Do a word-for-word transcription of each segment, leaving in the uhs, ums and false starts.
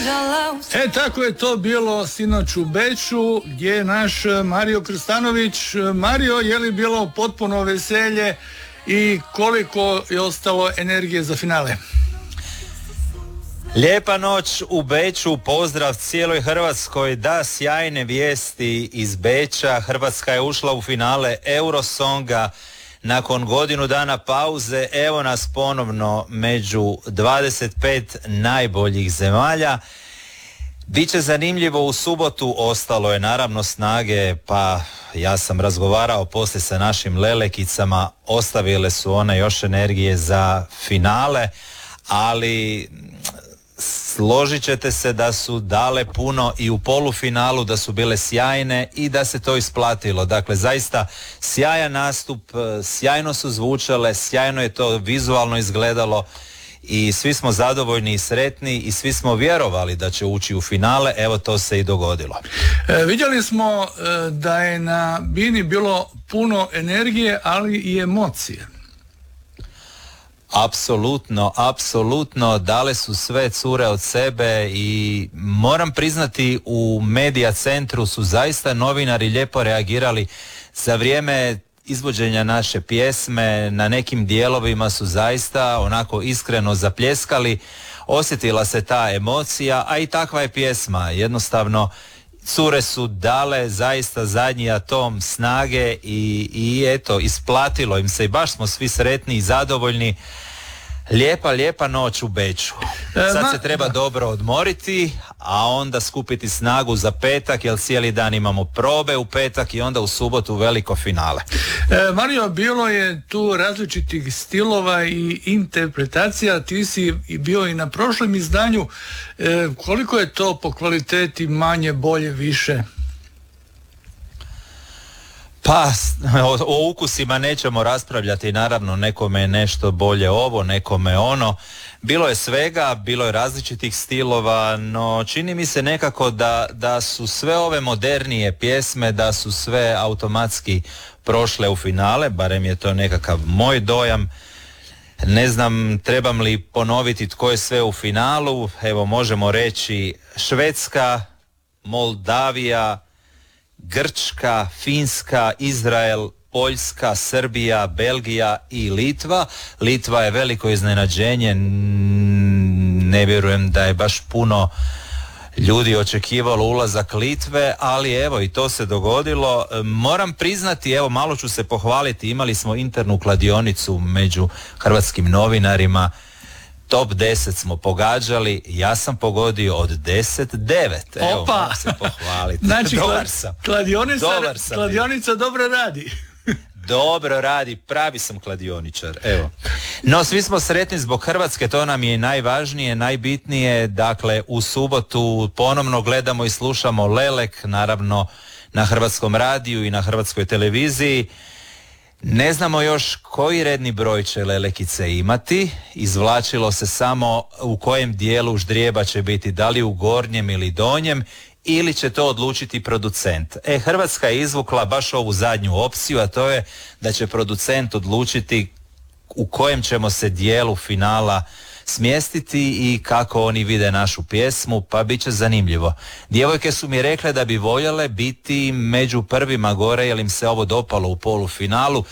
E, tako je to bilo sinoć u Beču, gdje je naš Mario Krstanović. Mario, je li bilo potpuno veselje i koliko je ostalo energije za finale? Lijepa noć u Beču, pozdrav cijeloj Hrvatskoj, da, sjajne vijesti iz Beča. Hrvatska je ušla u finale Eurosonga nakon godinu dana pauze, evo nas ponovno među dvadeset pet najboljih zemalja. Biće zanimljivo u subotu, ostalo je naravno snage, pa ja sam razgovarao poslije sa našim lelekicama, ostavile su one još energije za finale, ali složit ćete se da su dale puno i u polufinalu, da su bile sjajne i da se to isplatilo. Dakle, zaista sjajan nastup, sjajno su zvučale, sjajno je to vizualno izgledalo i svi smo zadovoljni i sretni i svi smo vjerovali da će ući u finale, evo to se i dogodilo. E, vidjeli smo e, da je na bini bilo puno energije, ali i emocije. Apsolutno, apsolutno, dale su sve cure od sebe i moram priznati u Medija centru su zaista novinari lijepo reagirali za vrijeme izvođenja naše pjesme, na nekim dijelovima su zaista onako iskreno zapljeskali, osjetila se ta emocija, a i takva je pjesma, jednostavno cure su dale zaista zadnji atom snage i, i eto, isplatilo im se i baš smo svi sretni i zadovoljni. Lijepa, lijepa noć u Beču. Sad se treba dobro odmoriti, a onda skupiti snagu za petak, jer cijeli dan imamo probe u petak i onda u subotu veliko finale. E, Mario, bilo je tu različitih stilova i interpretacija, ti si bio i na prošlom izdanju. E, koliko je to po kvaliteti manje, bolje, više? Pa, o, o ukusima nećemo raspravljati, naravno nekome je nešto bolje ovo, nekome ono. Bilo je svega, bilo je različitih stilova, no čini mi se nekako da, da su sve ove modernije pjesme, da su sve automatski prošle u finale, barem je to nekakav moj dojam. Ne znam, trebam li ponoviti tko je sve u finalu, evo možemo reći Švedska, Moldavija, Grčka, Finska, Izrael, Poljska, Srbija, Belgija i Litva. Litva je veliko iznenađenje, ne vjerujem da je baš puno ljudi očekivalo ulazak Litve, ali evo i to se dogodilo. Moram priznati, evo malo ću se pohvaliti, imali smo internu kladionicu među hrvatskim novinarima. Top deset smo pogađali, ja sam pogodio od deset devet. Evo, Opa! mogu se pohvaliti. Znači, Dobar sam. Kladionica, Dobar sam kladionica dobro radi. Dobro radi, pravi sam kladioničar, evo. No, svi smo sretni zbog Hrvatske, to nam je najvažnije, najbitnije. Dakle, u subotu ponovno gledamo i slušamo Lelek, naravno na Hrvatskom radiju i na Hrvatskoj televiziji. Ne znamo još koji redni broj će Lelekice imati, izvlačilo se samo u kojem dijelu ždrijeba će biti, da li u gornjem ili donjem, ili će to odlučiti producent. E, Hrvatska je izvukla baš ovu zadnju opciju, a to je da će producent odlučiti u kojem ćemo se dijelu finala smjestiti i kako oni vide našu pjesmu, pa bit će zanimljivo. Djevojke su mi rekle da bi voljele biti među prvima gore, jer im se ovo dopalo u polufinalu,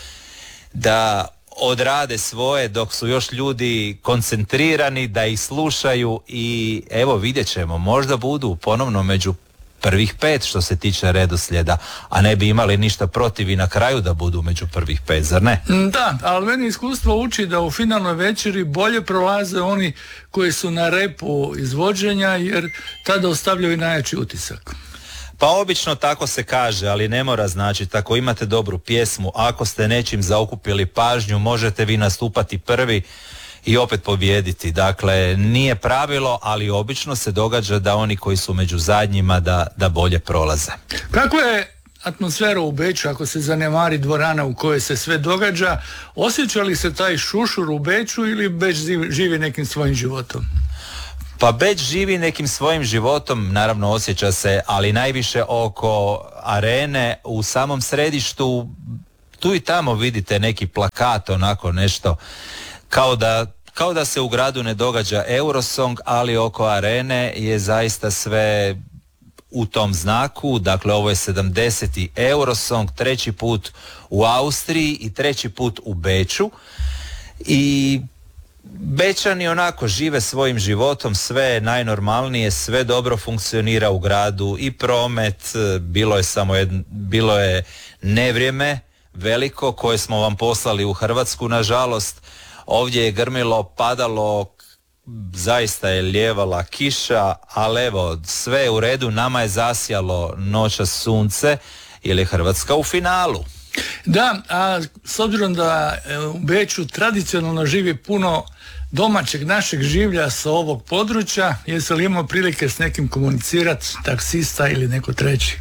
da odrade svoje dok su još ljudi koncentrirani, da ih slušaju i evo vidjet ćemo, možda budu ponovno među prvih pet što se tiče redoslijeda, a ne bi imali ništa protiv i na kraju da budu među prvih pet, zar ne? Da, ali meni iskustvo uči da u finalnoj večeri bolje prolaze oni koji su na repu izvođenja, jer tada ostavljaju najjači utisak. Pa obično tako se kaže, ali ne mora značiti. Ako imate dobru pjesmu, ako ste nečim zaokupili pažnju, možete vi nastupati prvi i opet pobijediti. Dakle, nije pravilo, ali obično se događa da oni koji su među zadnjima da, da bolje prolaze. Kako je atmosfera u Beču ako se zanemari dvorana u kojoj se sve događa? Osjeća li se taj šušur u Beču ili Beč živi nekim svojim životom? Pa Beč živi nekim svojim životom, naravno osjeća se, ali najviše oko arene, u samom središtu, tu i tamo vidite neki plakat, onako nešto, kao da kao da se u gradu ne događa Eurosong, ali oko arene je zaista sve u tom znaku. Dakle, ovo je sedamdeseti Eurosong, treći put u Austriji i treći put u Beču. I Bečani onako žive svojim životom, sve je najnormalnije, sve dobro funkcionira u gradu i promet, bilo je samo jedno, bilo je nevrijeme veliko koje smo vam poslali u Hrvatsku, nažalost. Ovdje je grmilo, padalo, zaista je lijevala kiša, ali evo, sve je u redu, nama je zasjalo noćas sunce jer je Hrvatska u finalu. Da, a s obzirom da u Beču tradicionalno živi puno domaćeg našeg življa sa ovog područja, jesi li imao prilike s nekim komunicirati, taksista ili neko treći?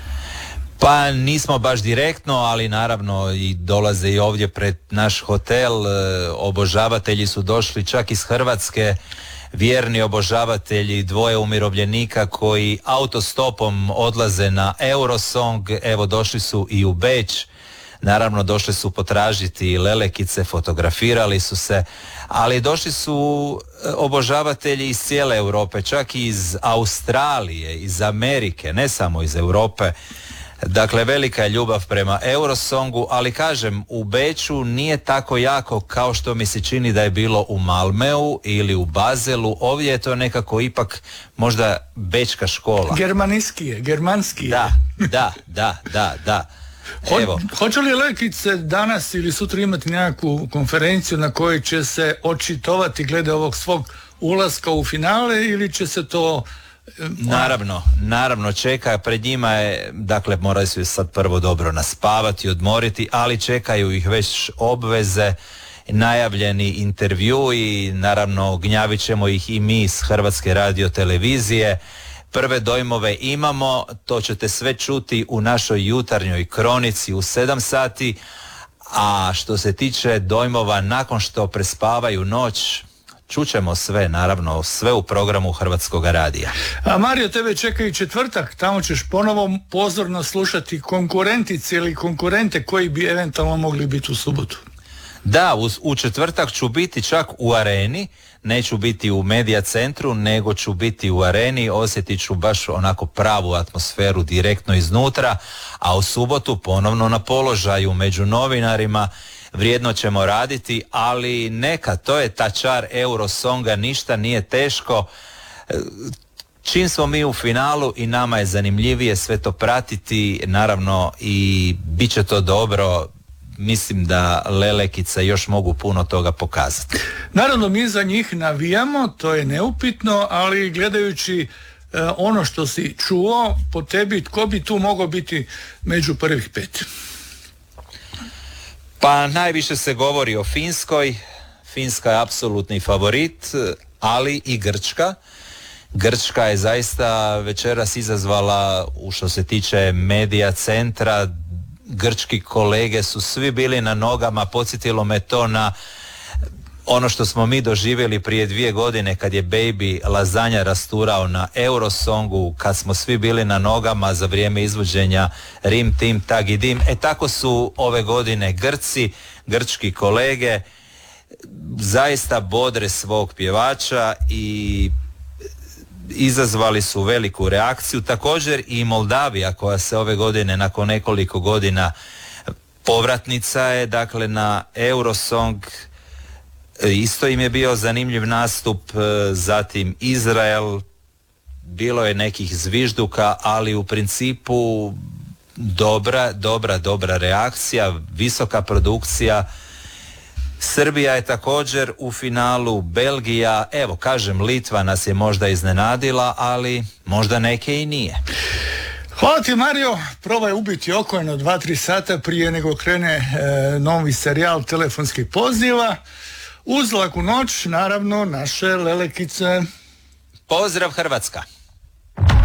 Pa nismo baš direktno, ali naravno i dolaze i ovdje pred naš hotel, obožavatelji su došli čak iz Hrvatske, vjerni obožavatelji, dvoje umirovljenika koji autostopom odlaze na Eurosong, evo došli su i u Beč, naravno došli su potražiti lelekice, fotografirali su se, ali došli su obožavatelji iz cijele Europe, čak i iz Australije, iz Amerike, ne samo iz Europe. Dakle, velika je ljubav prema Eurosongu, ali kažem, u Beču nije tako jako kao što mi se čini da je bilo u Malmeu ili u Bazelu. Ovdje je to nekako ipak možda bečka škola. Germanski je, germanski je. Da, da, da, da, da. Evo. Ho, hoće li lekice danas ili sutra imati nekakvu konferenciju na kojoj će se očitovati glede ovog svog ulaska u finale ili će se to... Naravno, naravno čeka, pred njima je, dakle moraju se sad prvo dobro naspavati, odmoriti, ali čekaju ih već obveze, najavljeni intervju i naravno gnjavit ćemo ih i mi s Hrvatske radiotelevizije. Prve dojmove imamo, to ćete sve čuti u našoj jutarnjoj kronici u sedam sati, a što se tiče dojmova nakon što prespavaju noć, čućemo sve, naravno, sve u programu Hrvatskog radija. A Mario, tebe čeka i četvrtak, tamo ćeš ponovo pozorno slušati konkurentice ili konkurente koji bi eventualno mogli biti u subotu. Da, u, u četvrtak ću biti čak u areni, neću biti u medija centru, nego ću biti u areni, osjetit ću baš onako pravu atmosferu direktno iznutra, a u subotu ponovno na položaju među novinarima. Vrijedno ćemo raditi, ali neka, to je ta čar Eurosonga, ništa nije teško. Čim smo mi u finalu i nama je zanimljivije sve to pratiti, naravno i bit će to dobro. Mislim da lelekice još mogu puno toga pokazati. Naravno, mi za njih navijamo, to je neupitno, ali gledajući e, ono što si čuo po tebi, tko bi tu mogao biti među prvih pet? Pa najviše se govori o Finskoj. Finska je apsolutni favorit, ali i Grčka. Grčka je zaista večeras izazvala, u što se tiče medija centra, grčki kolege su svi bili na nogama, podsjetilo me to na ono što smo mi doživjeli prije dvije godine kad je Baby Lazanja rasturao na Eurosongu, kad smo svi bili na nogama za vrijeme izvođenja Rim Tim Tagi Dim. E tako su ove godine Grci, grčki kolege zaista bodre svog pjevača i izazvali su veliku reakciju. Također i Moldavija koja se ove godine nakon nekoliko godina povratnica je dakle na Eurosong. Isto im je bio zanimljiv nastup, zatim Izrael, bilo je nekih zvižduka, ali u principu dobra, dobra, dobra reakcija, visoka produkcija. Srbija je također u finalu, Belgija, evo kažem Litva nas je možda iznenadila, ali možda neke i nije. Hvala ti Mario, probaj ubiti oko jedno dva tri sata prije nego krene e, novi serijal telefonskih poziva. Uz laku noć, naravno, naše lelekice. Pozdrav Hrvatska!